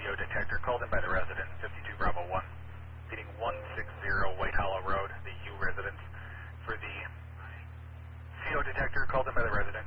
CO detector called in by the resident, 52 Bravo 1, feeding 160 White Hollow Road, the U residence. For the CO detector called in by the resident,